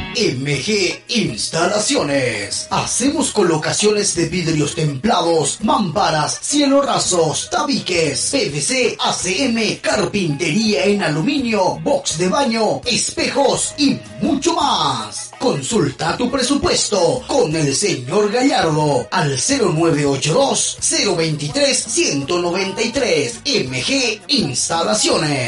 MG Instalaciones. Hacemos colocaciones de vidrios templados, mamparas, cielo rasos, tabiques, PVC, ACM, carpintería en aluminio, box de baño, espejos y mucho más. Consulta tu presupuesto con el señor Gallardo al 0982 023 193. MG Instalaciones.